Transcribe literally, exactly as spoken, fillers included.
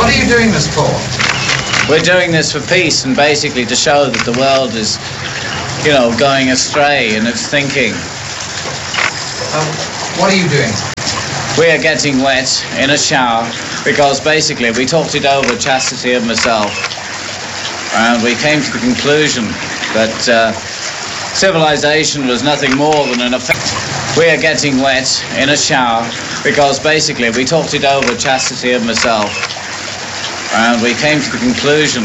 What are you doing this for? We're doing this for peace and basically to show that the world is, you know, going astray in its thinking. Um, what are you doing? We are getting wet in a shower because basically we talked it over, Chastity and myself, and we came to the conclusion that uh, civilization was nothing more than an effect. We are getting wet in a shower because basically we talked it over, Chastity and myself, and we came to the conclusion